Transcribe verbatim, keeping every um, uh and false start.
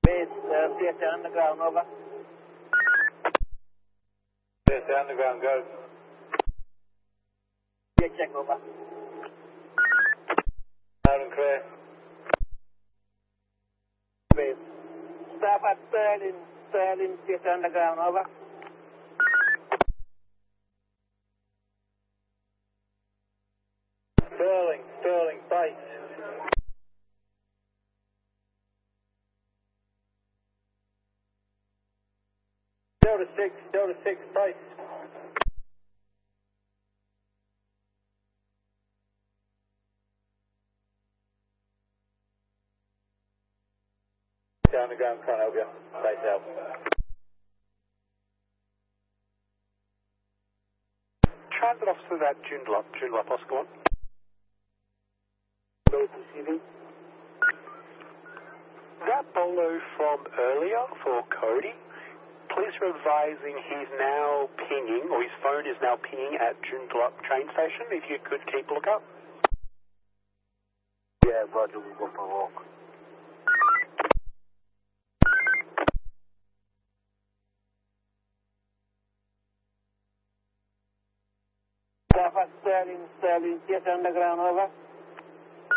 Base, uh, C S A Underground, over. C S A Underground, go. Yeah, check, over. Loud and clear. Base. Staff at Sterling, Sterling, C S A Underground, over. Sterling, Sterling, base. Delta six, Delta six, base. Underground, can't help you. Base help. Transit officers at Joondalup, Joondalup, Oscar one. Base receiving. That Bolo from earlier for Cody, police are advising he's now pinging, or his phone is now pinging at Joondalup train station. If you could keep a lookout. Yeah, Roger, we'll go for a walk. Staff at Sterling, Sterling, C S A Underground, over.